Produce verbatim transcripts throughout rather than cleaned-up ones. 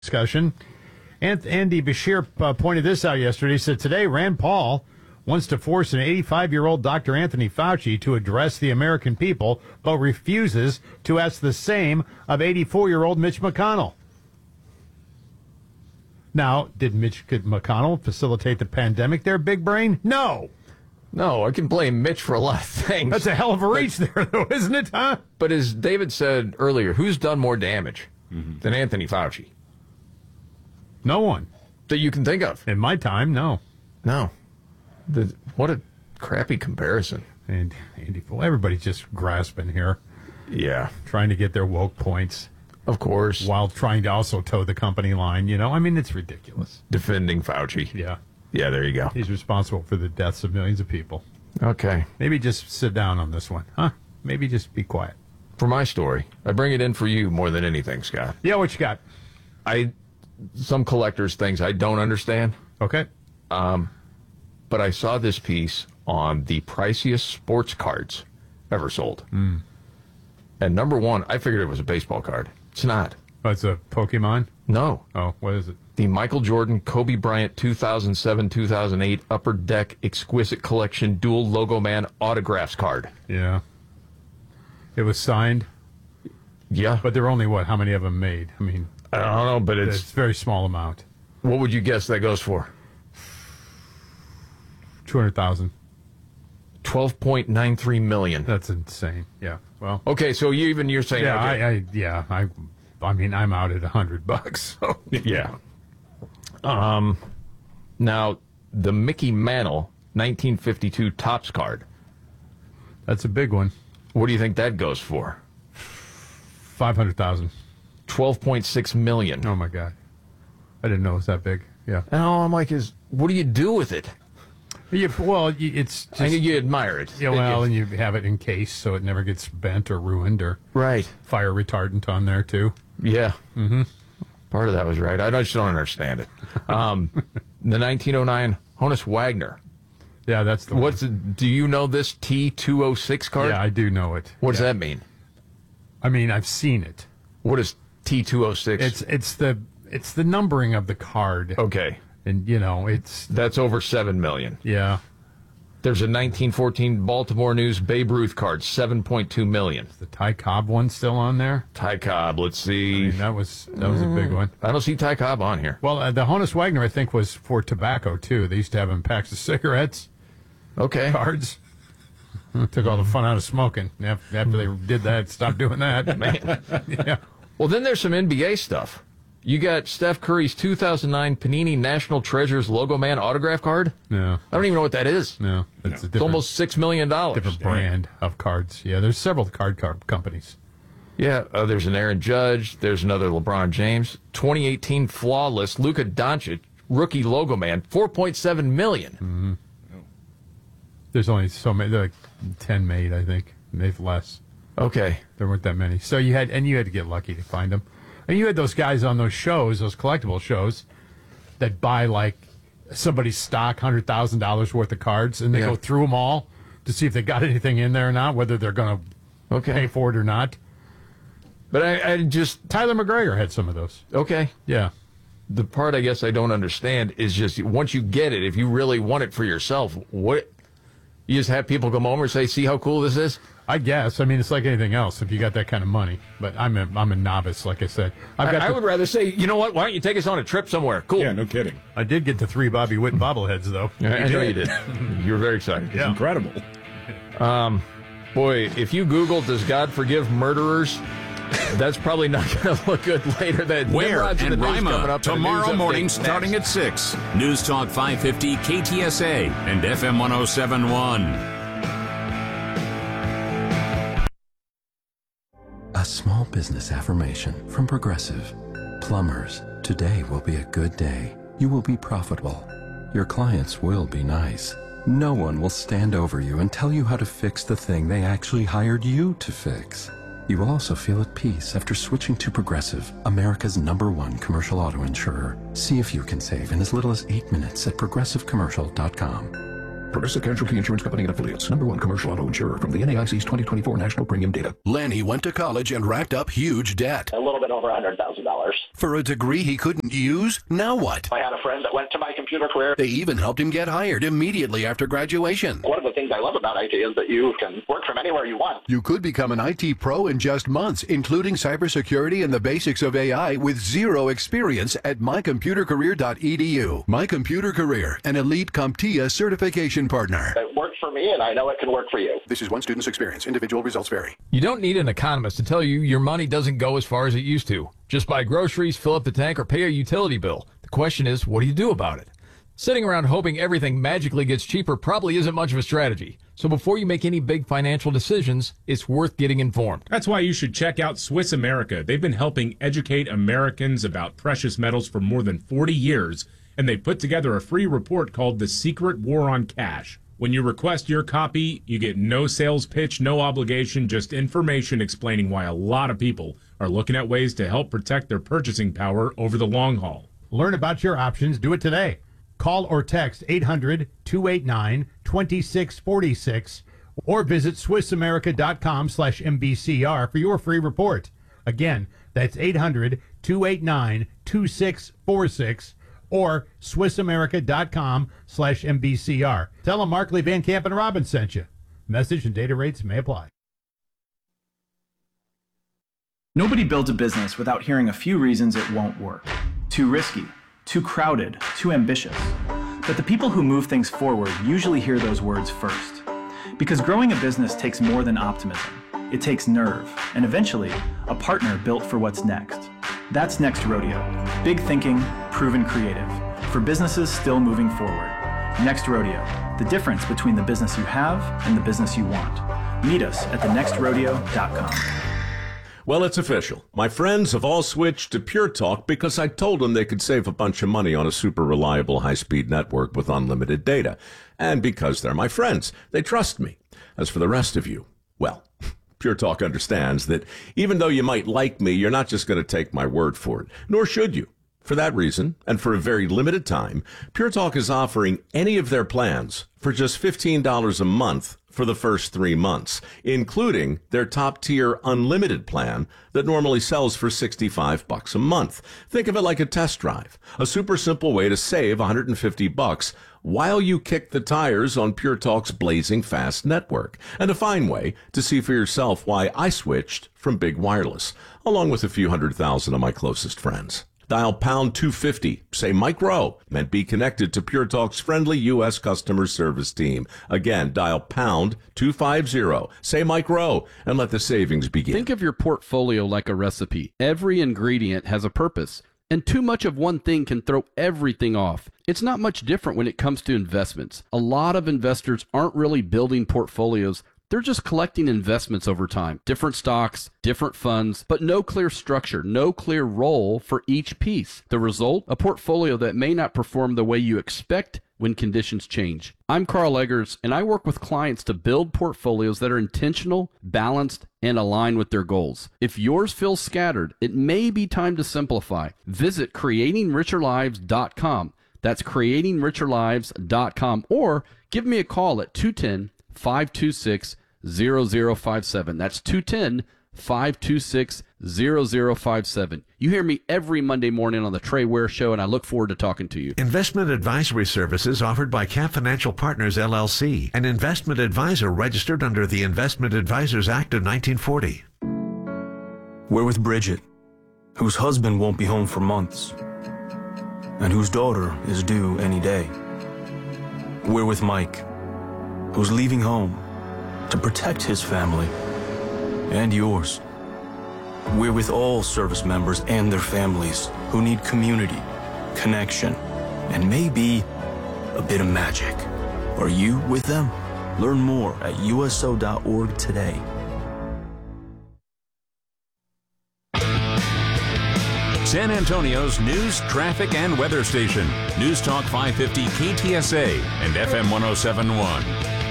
discussion. And Andy Bashir uh, pointed this out yesterday. He said today Rand Paul wants to force an eighty-five-year-old Doctor Anthony Fauci to address the American people, but refuses to ask the same of eighty-four-year-old Mitch McConnell. Now, did Mitch McConnell facilitate the pandemic there, big brain? No. No, I can blame Mitch for a lot of things. That's a hell of a reach but, there, though, isn't it, huh? But as David said earlier, who's done more damage mm-hmm. than Anthony Fauci? No one. That you can think of. In my time, no. No. The, what a crappy comparison. And Andy, well, everybody's just grasping here. Yeah. Trying to get their woke points. Of course. While trying to also toe the company line, you know? I mean, it's ridiculous. Defending Fauci. Yeah. Yeah, there you go. He's responsible for the deaths of millions of people. Okay. Maybe just sit down on this one, huh? Maybe just be quiet. For my story, I bring it in for you more than anything, Scott. Yeah, what you got? I... Some collectors' things I don't understand. Okay. Um, but I saw this piece on the priciest sports cards ever sold. Mm. And number one, I figured it was a baseball card. It's not. Oh, it's a Pokemon? No. Oh, what is it? The Michael Jordan, Kobe Bryant two thousand seven two thousand eight Upper Deck Exquisite Collection Dual Logo Man Autographs card. Yeah. It was signed? Yeah. But there were only, what, how many of them made? I mean... I don't know, but it's... It's a very small amount. What would you guess that goes for? two hundred thousand dollars. twelve point nine three million dollars. That's insane. Yeah. Well... Okay, so you even you're saying... Yeah, okay. I, I, yeah, I, I mean, I'm out at one hundred bucks. So. Yeah. Um, now, the Mickey Mantle nineteen fifty-two Topps card. That's a big one. What do you think that goes for? five hundred thousand dollars. twelve point six million dollars. Oh, my God. I didn't know it was that big. Yeah. And all I'm like is, what do you do with it? You, well, you, it's just... I think you admire it. Yeah, well, and you have it encased so it never gets bent or ruined or... Right. Fire retardant on there, too. Yeah. Mm-hmm. Part of that was right. I just don't understand it. Um, the nineteen oh nine Honus Wagner. Yeah, that's the What's one. The, do you know this T two oh six card? Yeah, I do know it. What does yeah. that mean? I mean, I've seen it. What is T two oh six? It's it's the it's the numbering of the card. Okay. And, you know, it's... That's over seven million dollars. Yeah. There's a nineteen fourteen Baltimore News Babe Ruth card, seven point two million dollars. Is the Ty Cobb one still on there? Ty Cobb, let's see. I mean, that was that was a big one. I don't see Ty Cobb on here. Well, uh, the Honus Wagner, I think, was for tobacco, too. They used to have in packs of cigarettes. Okay. Cards. Took all the fun out of smoking. After, after they did that, stopped doing that. Man. Yeah. Well, then there's some N B A stuff. You got Steph Curry's two thousand nine Panini National Treasures Logo Man autograph card. No. I don't even know what that is. No. It's, no. a different, it's almost six million dollars. Different brand of cards. Yeah, there's several card, card companies. Yeah, uh, there's an Aaron Judge. There's another LeBron James. twenty eighteen Flawless Luka Doncic Rookie Logo Man, four point seven million dollars. Mm-hmm. There's only so many, like ten made, I think. Maybe less. Okay. There weren't that many. So you had, and you had to get lucky to find them. And you had those guys on those shows, those collectible shows, that buy like somebody's stock, one hundred thousand dollars worth of cards, and they yeah. go through them all to see if they got anything in there or not, whether they're going to okay. pay for it or not. But I, I just... Tyler McGregor had some of those. Okay. Yeah. The part I guess I don't understand is just once you get it, if you really want it for yourself, what... You just have people come over and say, see how cool this is? I guess. I mean, it's like anything else if you got that kind of money. But I'm a, I'm a novice, like I said. I've got I, I the, would rather say, you know what, why don't you take us on a trip somewhere? Cool. Yeah, no kidding. I did get the three Bobby Witt bobbleheads, though. Yeah, I know you did. You were very excited. It's yeah. incredible. Um, boy, if you Google, does God forgive murderers? That's probably not going to look good later. That Where and Rima tomorrow morning starting next. at six. News Talk five fifty K T S A and F M one oh seven point one. A small business affirmation from Progressive. Plumbers, today will be a good day. You will be profitable. Your clients will be nice. No one will stand over you and tell you how to fix the thing they actually hired you to fix. You will also feel at peace after switching to Progressive, America's number one commercial auto insurer. See if you can save in as little as eight minutes at progressive commercial dot com. Progressive Casualty Insurance Company and Affiliates. Number one commercial auto insurer from the N A I C's twenty twenty-four National Premium Data. Lenny went to college and racked up huge debt. A little bit over one hundred thousand dollars. For a degree he couldn't use? Now what? I had a friend that went to my computer career. They even helped him get hired immediately after graduation. One of the things I love about I T is that you can work from anywhere you want. You could become an I T pro in just months, including cybersecurity and the basics of A I with zero experience at my computer career dot e d u. My Computer Career, an elite CompTIA certification partner. It worked for me, and I know it can work for you. This is one student's experience. Individual results vary. You don't need an economist to tell you your money doesn't go as far as it used to. Just buy groceries, fill up the tank, or pay a utility bill. The question is, what do you do about it? Sitting around hoping everything magically gets cheaper probably isn't much of a strategy. So before you make any big financial decisions, it's worth getting informed. That's why you should check out Swiss America. They've been helping educate Americans about precious metals for more than forty years, and they put together a free report called The Secret War on Cash. When you request your copy, you get no sales pitch, no obligation, just information explaining why a lot of people are looking at ways to help protect their purchasing power over the long haul. Learn about your options. Do it today. Call or text eight hundred, two eight nine, two six four six or visit swiss america dot com slash M B C R for your free report. Again, that's eight hundred, two eight nine, two six four six or swiss america dot com slash M B C R. Tell them Markley, Van Camp, and Robbins sent you. Message and data rates may apply. Nobody builds a business without hearing a few reasons it won't work. Too risky, too crowded, too ambitious. But the people who move things forward usually hear those words first. Because growing a business takes more than optimism. It takes nerve, and eventually, a partner built for what's next. That's Next Rodeo. Big thinking, proven creative. For businesses still moving forward. Next Rodeo. The difference between the business you have and the business you want. Meet us at the next rodeo dot com. Well, it's official. My friends have all switched to Pure Talk because I told them they could save a bunch of money on a super reliable high-speed network with unlimited data. And because they're my friends, they trust me. As for the rest of you, well, Pure Talk understands that even though you might like me, you're not just going to take my word for it, nor should you. For that reason, and for a very limited time, Pure Talk is offering any of their plans for just fifteen dollars a month for the first three months, including their top-tier unlimited plan that normally sells for sixty-five bucks a month. Think of it like a test drive, a super simple way to save one hundred fifty bucks while you kick the tires on Pure Talk's blazing fast network, and a fine way to see for yourself why I switched from big wireless, along with a few hundred thousand of my closest friends. Dial pound two fifty, say Mike Rowe, and be connected to Pure Talk's friendly U S customer service team. Again, dial pound two fifty, say Mike Rowe, and let the savings begin. Think of your portfolio like a recipe. Every ingredient has a purpose, and too much of one thing can throw everything off. It's not much different when it comes to investments. A lot of investors aren't really building portfolios. They're just collecting investments over time, different stocks, different funds, but no clear structure, no clear role for each piece. The result, a portfolio that may not perform the way you expect when conditions change. I'm Carl Eggers, and I work with clients to build portfolios that are intentional, balanced, and align with their goals. If yours feels scattered, it may be time to simplify. Visit creating richer lives dot com. That's creating richer lives dot com, or give me a call at two one zero, five two six, zero zero five seven. That's two one zero, five two six, zero zero five seven. You hear me every Monday morning on the Trey Ware Show, and I look forward to talking to you. Investment advisory services offered by Camp Financial Partners, L L C, an investment advisor registered under the Investment Advisors Act of nineteen forty. We're with Bridget, whose husband won't be home for months, and whose daughter is due any day. We're with Mike, who's leaving home to protect his family and yours. We're with all service members and their families who need community, connection, and maybe a bit of magic. Are you with them? Learn more at U S O dot org today. San Antonio's news, traffic, and weather station. News Talk five fifty K T S A and F M one oh seven point one.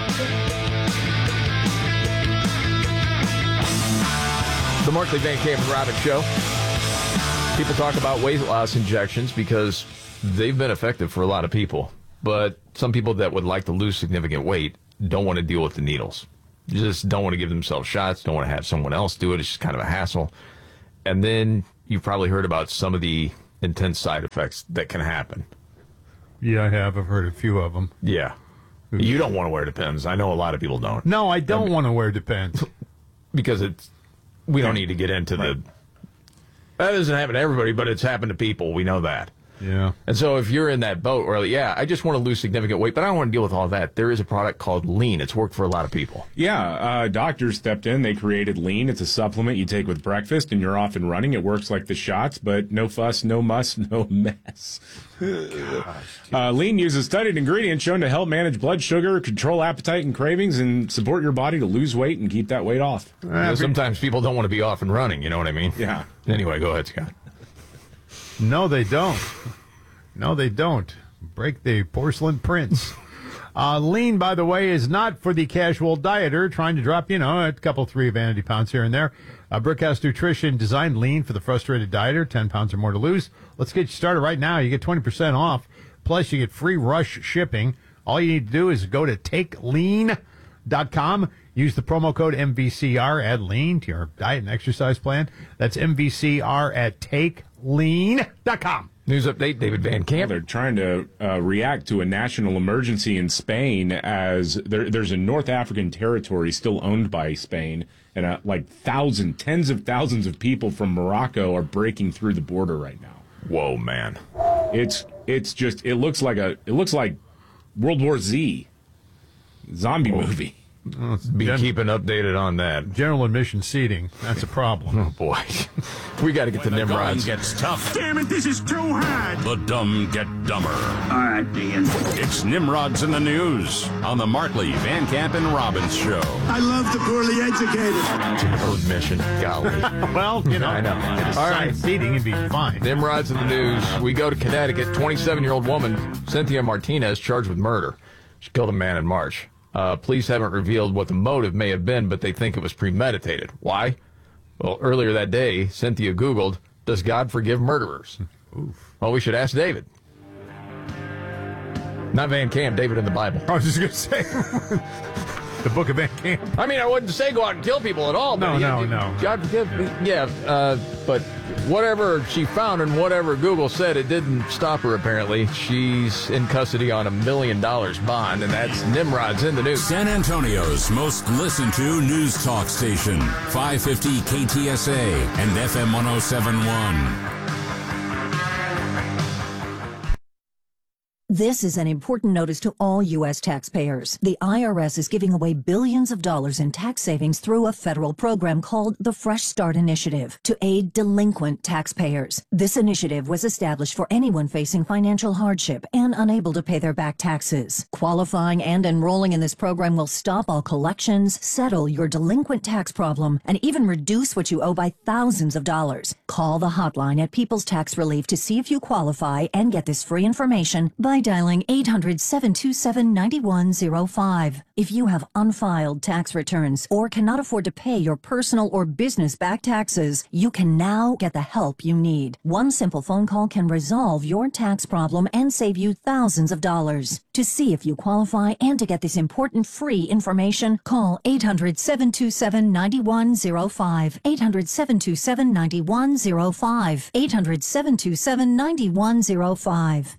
The Markley, Van Camp, and Robbins Show. People talk about weight loss injections because they've been effective for a lot of people. But some people that would like to lose significant weight don't want to deal with the needles. Just don't want to give themselves shots, don't want to have someone else do it. It's just kind of a hassle. And then you've probably heard about some of the intense side effects that can happen. Yeah, I have. I've heard a few of them. Yeah. You don't want to wear Depends. I know a lot of people don't. No, I don't I mean, want to wear Depends. Because it's, we don't need to get into right. the, that doesn't happen to everybody, but it's happened to people. We know that. Yeah. And so if you're in that boat where, yeah, I just want to lose significant weight, but I don't want to deal with all that, there is a product called Lean. It's worked for a lot of people. Yeah. Uh, doctors stepped in. They created Lean. It's a supplement you take with breakfast, and you're off and running. It works like the shots, but no fuss, no muss, no mess. uh, Lean uses studied ingredients shown to help manage blood sugar, control appetite and cravings, and support your body to lose weight and keep that weight off. You know, sometimes people don't want to be off and running. You know what I mean? Yeah. Anyway, go ahead, Scott. No, they don't. No, they don't. Break the porcelain prince. Uh, lean, by the way, is not for the casual dieter trying to drop, you know, a couple, three vanity pounds here and there. Uh, Brickhouse Nutrition designed Lean for the frustrated dieter, ten pounds or more to lose. Let's get you started right now. You get twenty percent off. Plus, you get free rush shipping. All you need to do is go to take lean dot com. Use the promo code M V C R, add lean to your diet and exercise plan. That's M V C R at take lean dot com. News update, David Van Camp. Well, they're trying to uh, react to a national emergency in Spain as there, there's a North African territory still owned by Spain, and uh, like thousands, tens of thousands of people from Morocco are breaking through the border right now. Whoa, man. It's it's just, it looks like a, it looks like World War Z zombie oh. movie. Well, be Gen- keeping updated on that. General admission seating. That's a problem. Oh, boy. We got to get when the Nimrods. The gets tough. Damn it, this is too hard. The dumb get dumber. All right, Dean. It's Nimrods in the News on the Markley, Van Camp, and Robbins Show. I love the poorly educated. General admission. Golly. Well, you know. I know. All right, seating would be fine. Nimrods in the News. We go to Connecticut. twenty-seven-year-old woman, Cynthia Martinez, charged with murder. She killed a man in March. Uh, police haven't revealed what the motive may have been, but they think it was premeditated. Why? Well, earlier that day, Cynthia Googled, does God forgive murderers? Oof. Well, we should ask David. Not Van Camp, David in the Bible. I was just going to say, the book of Van Camp. I mean, I wouldn't say go out and kill people at all. No, but no, yeah, no. God forgive me. Yeah, uh, but whatever she found and whatever Google said, it didn't stop her, apparently. She's in custody on a million dollars bond, and that's Nimrod's in the News. San Antonio's most listened to news talk station, five fifty K T S A and F M one oh seven point one. This is an important notice to all U S taxpayers. The I R S is giving away billions of dollars in tax savings through a federal program called the Fresh Start Initiative to aid delinquent taxpayers. This initiative was established for anyone facing financial hardship and unable to pay their back taxes. Qualifying and enrolling in this program will stop all collections, settle your delinquent tax problem, and even reduce what you owe by thousands of dollars. Call the hotline at People's Tax Relief to see if you qualify and get this free information by dialing eight hundred, seven two seven, nine one zero five. If you have unfiled tax returns or cannot afford to pay your personal or business back taxes, you can now get the help you need. One simple phone call can resolve your tax problem and save you thousands of dollars. To see if you qualify and to get this important free information, call eight hundred, seven two seven, nine one zero five. eight hundred, seven two seven, nine one zero five. eight hundred, seven two seven, nine one zero five.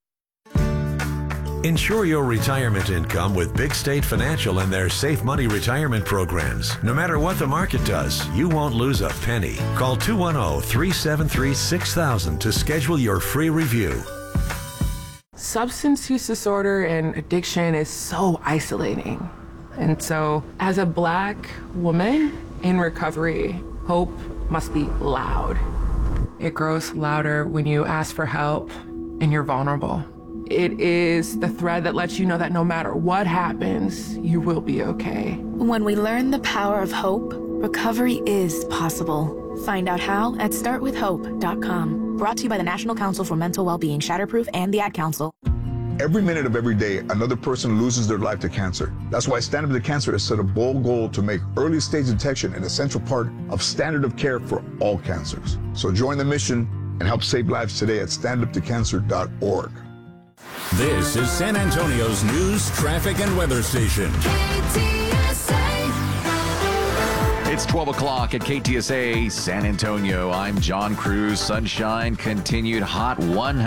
Ensure your retirement income with Big State Financial and their Safe Money retirement programs. No matter what the market does, you won't lose a penny. Call two one zero, three seven three, six thousand to schedule your free review. Substance use disorder and addiction is so isolating. And so, as a Black woman in recovery, hope must be loud. It grows louder when you ask for help and you're vulnerable. It is the thread that lets you know that no matter what happens, you will be okay. When we learn the power of hope, recovery is possible. Find out how at start with hope dot com. Brought to you by the National Council for Mental Wellbeing, Shatterproof, and the Ad Council. Every minute of every day, another person loses their life to cancer. That's why Stand Up to Cancer has set a bold goal to make early stage detection an essential part of standard of care for all cancers. So join the mission and help save lives today at stand up to cancer dot org. This is San Antonio's news, traffic, and weather station. It's twelve o'clock at K T S A San Antonio. I'm John Cruz. Sunshine continued hot one